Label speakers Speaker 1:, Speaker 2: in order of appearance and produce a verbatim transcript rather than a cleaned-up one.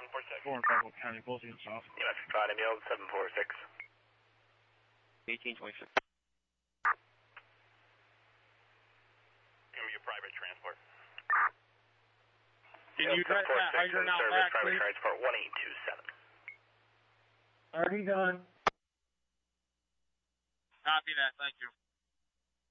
Speaker 1: seven four six.
Speaker 2: four and five Oak County, both units off.
Speaker 1: E M S Friday Mail seven four six.
Speaker 3: eighteen twenty-six.
Speaker 1: Give me your private transport.
Speaker 2: Can you address that hydrant out back,
Speaker 1: private
Speaker 2: please?
Speaker 1: transport one eight two seven.
Speaker 2: Already done. Copy that, thank you.